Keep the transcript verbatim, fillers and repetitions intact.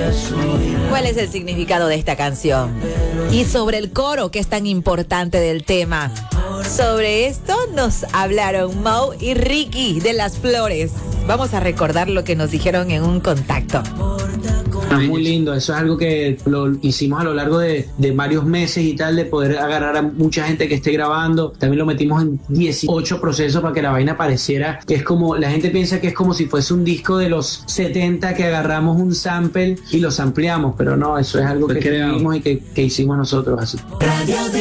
¿Cuál es el significado de esta canción? Y sobre el coro, que es tan importante del tema. Sobre esto nos hablaron Mau y Ricky de Las Flores. Vamos a recordar lo que nos dijeron en un contacto. Muy lindo, eso es algo que lo hicimos a lo largo de, de varios meses y tal, de poder agarrar a mucha gente que esté grabando. También lo metimos en dieciocho procesos para que la vaina pareciera que es como, la gente piensa que es como si fuese un disco de los setenta que agarramos un sample y lo sampleamos, pero no, eso es algo que creamos y que, que hicimos nosotros así.